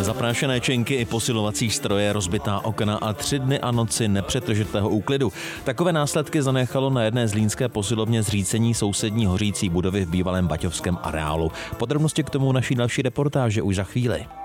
Zaprášené čenky i posilovací stroje, rozbitá okna a 3 dny a noci nepřetržitého úklidu. Takové následky zanechalo na jedné zlínské posilovně zřícení sousední hořící budovy v bývalém baťovském areálu. Podrobnosti k tomu naší další reportáže už za chvíli.